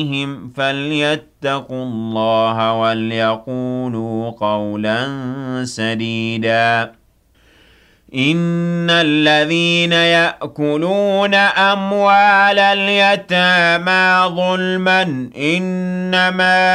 فليتقوا الله وليقولوا قولا سديدا إن الذين يأكلون أموال اليتامى ظلما إنما